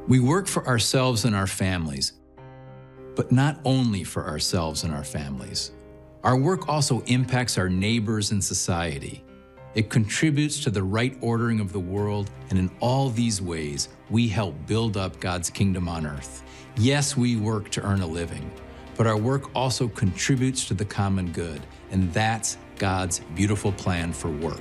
We work for ourselves and our families, but not only for ourselves and our families. Our work also impacts our neighbors and society. It contributes to the right ordering of the world, and in all these ways, we help build up God's kingdom on earth. Yes, we work to earn a living, but our work also contributes to the common good, and that's God's beautiful plan for work.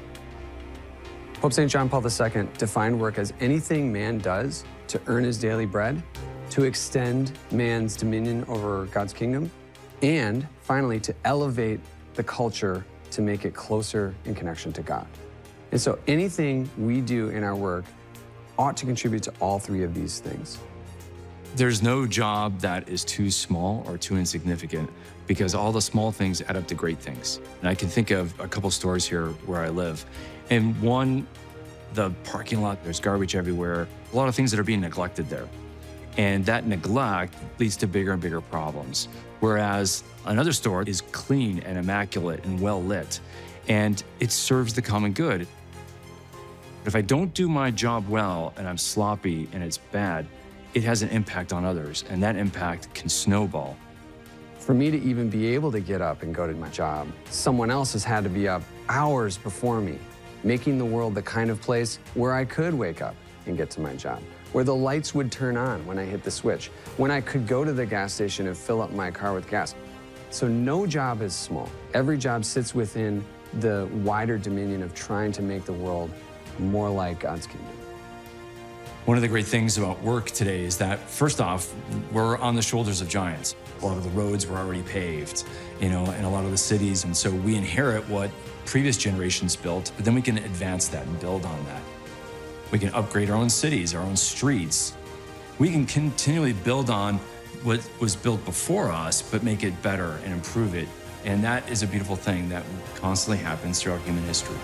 Pope St. John Paul II defined work as anything man does to earn his daily bread, to extend man's dominion over God's kingdom, and finally, to elevate the culture to make it closer in connection to God. And so anything we do in our work ought to contribute to all three of these things. There's no job that is too small or too insignificant because all the small things add up to great things. And I can think of a couple stories here where I live. And one, the parking lot, there's garbage everywhere, a lot of things that are being neglected there. And that neglect leads to bigger and bigger problems. Whereas another store is clean and immaculate and well lit, and it serves the common good. If I don't do my job well and I'm sloppy and it's bad, it has an impact on others, and that impact can snowball. For me to even be able to get up and go to my job, someone else has had to be up hours before me, making the world the kind of place where I could wake up and get to my job, where the lights would turn on when I hit the switch, when I could go to the gas station and fill up my car with gas. So no job is small. Every job sits within the wider dominion of trying to make the world more like God's kingdom. One of the great things about work today is that, first off, we're on the shoulders of giants. A lot of the roads were already paved, in a lot of the cities. And so we inherit what previous generations built, but then we can advance that and build on that. We can upgrade our own cities, our own streets. We can continually build on what was built before us, but make it better and improve it. And that is a beautiful thing that constantly happens throughout human history.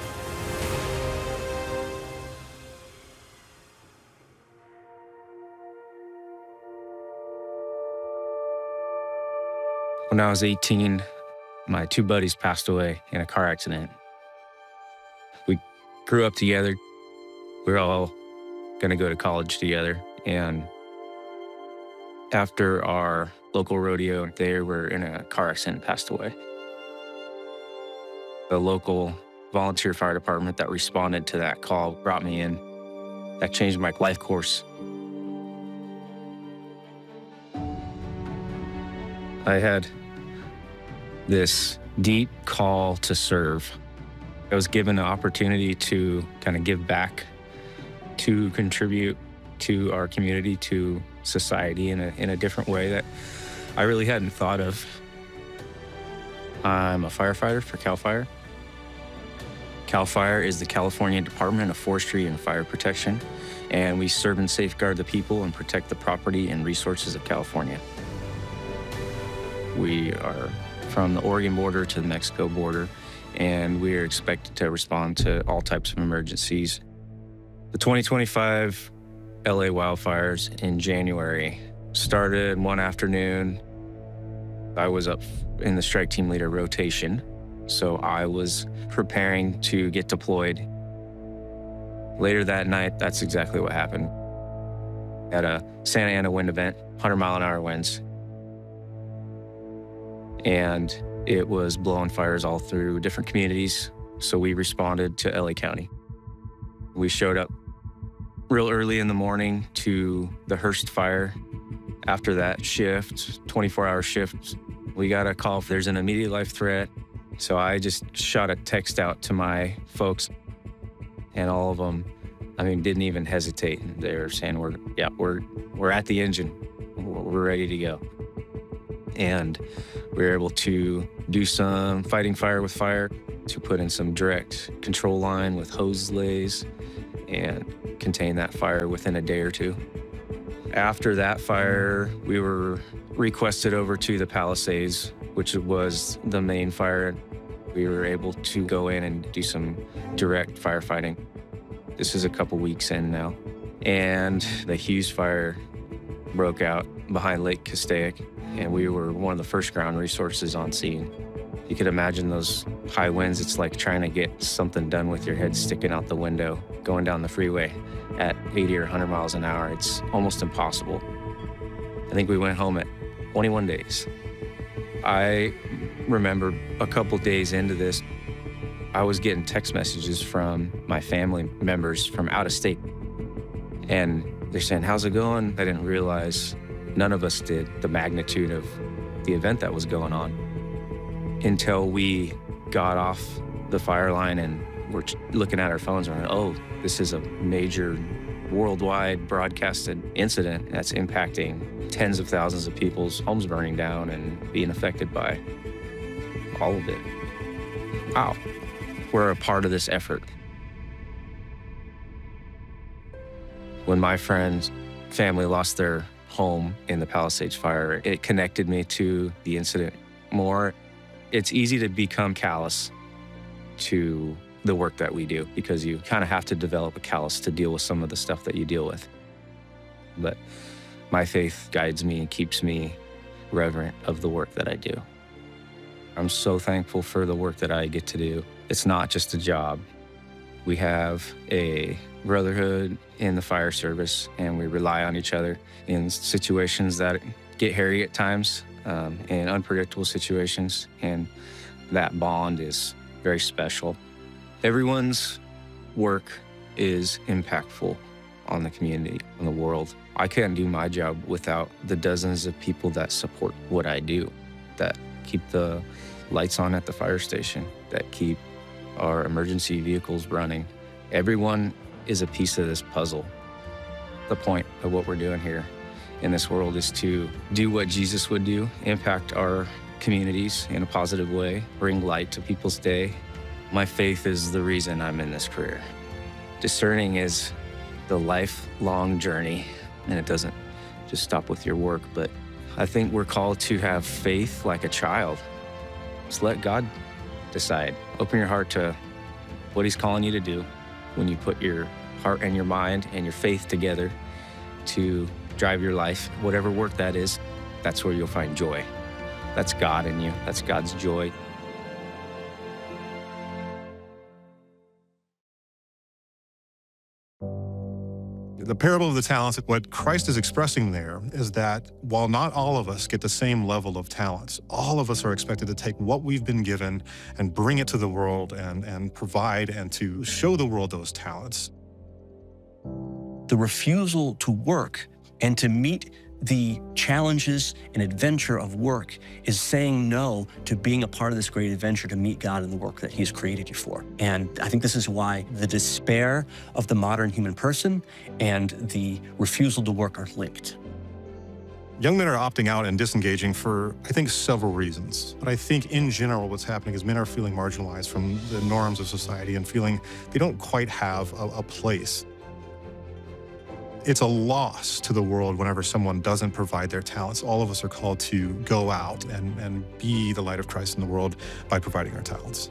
When I was 18, my two buddies passed away in a car accident. We grew up together. We were all going to go to college together. And after our local rodeo, they were in a car accident and passed away. The local volunteer fire department that responded to that call brought me in. That changed my life course. I had this deep call to serve. I was given an opportunity to kind of give back, to contribute to our community, to society in a different way that I really hadn't thought of. I'm a firefighter for CAL FIRE. CAL FIRE is the California Department of Forestry and Fire Protection, and we serve and safeguard the people and protect the property and resources of California. We are from the Oregon border to the Mexico border, and we are expected to respond to all types of emergencies. The 2025 LA wildfires in January started one afternoon. I was up in the strike team leader rotation, so I was preparing to get deployed. Later that night, that's exactly what happened. At a Santa Ana wind event, 100-mile-an-hour winds. And it was blowing fires all through different communities, so we responded to LA County. We showed up real early in the morning to the Hearst fire. After that shift, 24-hour shift, we got a call if there's an immediate life threat. So I just shot a text out to my folks, and all of them, didn't even hesitate. They were saying, we're at the engine. We're ready to go. And we were able to do some fighting fire with fire, to put in some direct control line with hose lays and contain that fire within a day or two. After that fire, we were requested over to the Palisades, which was the main fire. We were able to go in and do some direct firefighting. This is a couple weeks in now. And the Hughes fire broke out behind Lake Castaic, and we were one of the first ground resources on scene. You could imagine those high winds. It's like trying to get something done with your head sticking out the window, going down the freeway at 80 or 100 miles an hour. It's almost impossible. I think we went home at 21 days. I remember a couple days into this, I was getting text messages from my family members from out of state. And they're saying, how's it going? I didn't realize, none of us did, the magnitude of the event that was going on until we got off the fire line and we're looking at our phones and we're, oh, this is a major worldwide broadcasted incident that's impacting tens of thousands of people's homes burning down and being affected by all of it. Wow, we're a part of this effort. When my friend's family lost their home in the Palisades fire, it connected me to the incident more. It's easy to become callous to the work that we do because you kind of have to develop a callus to deal with some of the stuff that you deal with. But my faith guides me and keeps me reverent of the work that I do. I'm so thankful for the work that I get to do. It's not just a job. We have a brotherhood in the fire service, and we rely on each other in situations that get hairy at times, in unpredictable situations, and that bond is very special. Everyone's work is impactful on the community, on the world. I can't do my job without the dozens of people that support what I do, that keep the lights on at the fire station, that keep our emergency vehicles running. Everyone is a piece of this puzzle. The point of what we're doing here in this world is to do what Jesus would do, impact our communities in a positive way, bring light to people's day. My faith is the reason I'm in this career. Discerning is the lifelong journey, and it doesn't just stop with your work, but I think we're called to have faith like a child. Just let God decide. Open your heart to what He's calling you to do. When you put your heart and your mind and your faith together to drive your life, whatever work that is, that's where you'll find joy. That's God in you. That's God's joy. The parable of the talents, what Christ is expressing there is that while not all of us get the same level of talents, all of us are expected to take what we've been given and bring it to the world and provide and to show the world those talents. The refusal to work and to meet the challenges and adventure of work is saying no to being a part of this great adventure to meet God in the work that He's created you for. And I think this is why the despair of the modern human person and the refusal to work are linked. Young men are opting out and disengaging for, I think, several reasons. But I think in general what's happening is men are feeling marginalized from the norms of society and feeling they don't quite have a place. It's a loss to the world whenever someone doesn't provide their talents. All of us are called to go out and be the light of Christ in the world by providing our talents.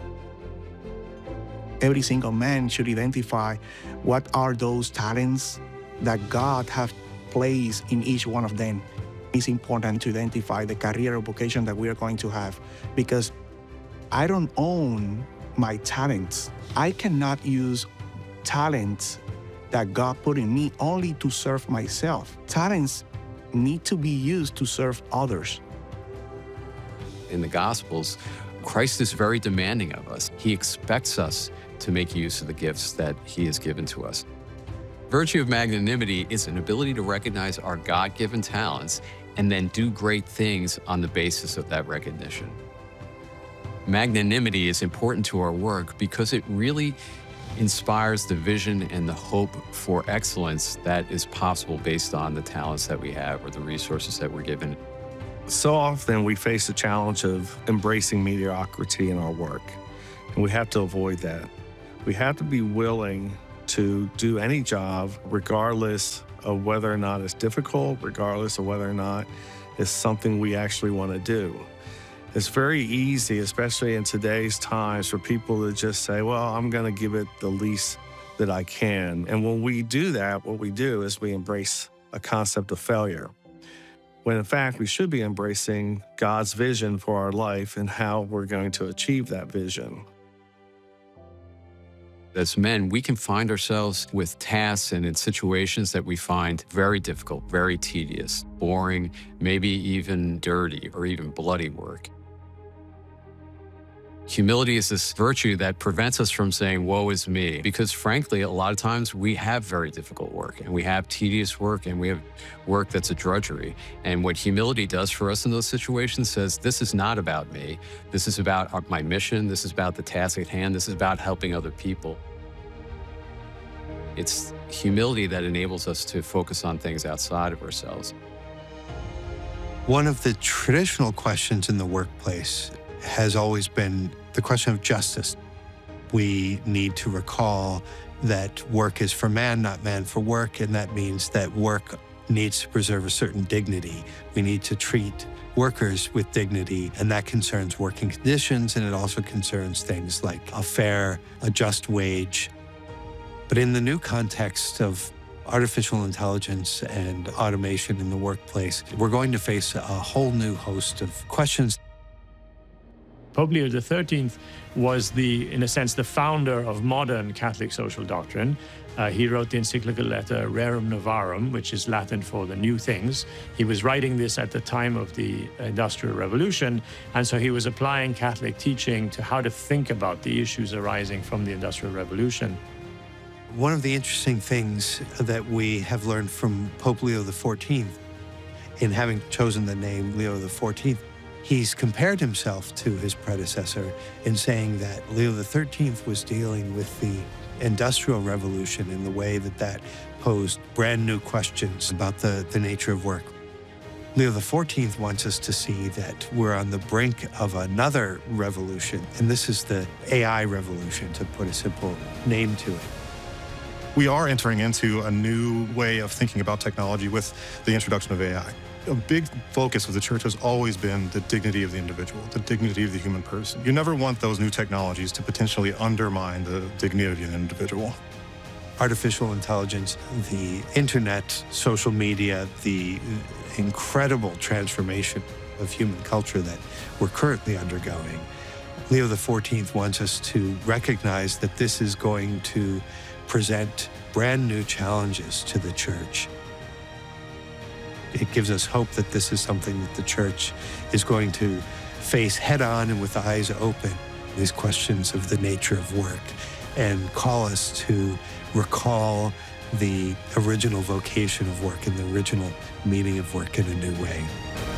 Every single man should identify what are those talents that God has placed in each one of them. It's important to identify the career or vocation that we are going to have, because I don't own my talents. I cannot use talents that God put in me only to serve myself. Talents need to be used to serve others. In the Gospels, Christ is very demanding of us. He expects us to make use of the gifts that He has given to us. Virtue of magnanimity is an ability to recognize our God-given talents and then do great things on the basis of that recognition. Magnanimity is important to our work because it really inspires the vision and the hope for excellence that is possible based on the talents that we have or the resources that we're given. So often we face the challenge of embracing mediocrity in our work, and we have to avoid that. We have to be willing to do any job regardless of whether or not it's difficult, regardless of whether or not it's something we actually want to do. It's very easy, especially in today's times, for people to just say, well, I'm going to give it the least that I can. And when we do that, what we do is we embrace a concept of failure. when in fact we should be embracing God's vision for our life and how we're going to achieve that vision. As men, we can find ourselves with tasks and in situations that we find very difficult, very tedious, boring, maybe even dirty or even bloody work. Humility is this virtue that prevents us from saying, woe is me, because frankly, a lot of times we have very difficult work and we have tedious work and we have work that's a drudgery. And what humility does for us in those situations says, this is not about me. This is about my mission. This is about the task at hand. This is about helping other people. It's humility that enables us to focus on things outside of ourselves. One of the traditional questions in the workplace has always been the question of justice. We need to recall that work is for man, not man for work, and that means that work needs to preserve a certain dignity. We need to treat workers with dignity, and that concerns working conditions, and it also concerns things like a fair, a just wage. But in the new context of artificial intelligence and automation in the workplace, we're going to face a whole new host of questions. Pope Leo XIII was in a sense, the founder of modern Catholic social doctrine. He wrote the encyclical letter Rerum Novarum, which is Latin for the new things. He was writing this at the time of the Industrial Revolution, and so he was applying Catholic teaching to how to think about the issues arising from the Industrial Revolution. One of the interesting things that we have learned from Pope Leo XIV, in having chosen the name Leo XIV, he's compared himself to his predecessor in saying that Leo XIII was dealing with the Industrial Revolution in the way that posed brand new questions about the nature of work. Leo XIV wants us to see that we're on the brink of another revolution, and this is the AI revolution, to put a simple name to it. We are entering into a new way of thinking about technology with the introduction of AI. A big focus of the church has always been the dignity of the individual, the dignity of the human person. You never want those new technologies to potentially undermine the dignity of the individual. Artificial intelligence, the internet, social media, the incredible transformation of human culture that we're currently undergoing. Leo XIV wants us to recognize that this is going to present brand new challenges to the church. It gives us hope that this is something that the church is going to face head on and with eyes open, these questions of the nature of work, and call us to recall the original vocation of work and the original meaning of work in a new way.